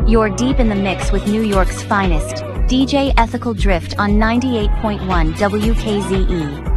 You're deep in the mix with New York's finest, DJ Ethical Drift on 98.1 WKZE.